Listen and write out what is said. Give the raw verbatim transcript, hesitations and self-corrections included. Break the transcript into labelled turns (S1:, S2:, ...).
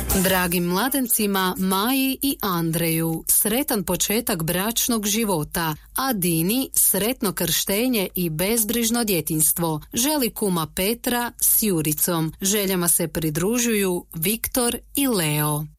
S1: Dragim mladencima Maji i Andreju, sretan početak bračnog života, a Dini sretno krštenje i bezbrižno djetinjstvo. Želi kuma Petra s Juricom. Željama se pridružuju Viktor i Leo.